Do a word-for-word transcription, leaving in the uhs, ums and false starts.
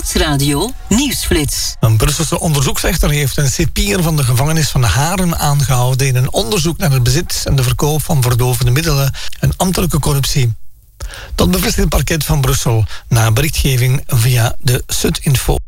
Nieuwsradio Nieuwsflits. Een Brusselse onderzoeksrechter heeft een cipier van de gevangenis van Haren aangehouden in een onderzoek naar het bezit en de verkoop van verdovende middelen en ambtelijke corruptie. Dat bevestigt het parket van Brussel na berichtgeving via de Sud Info.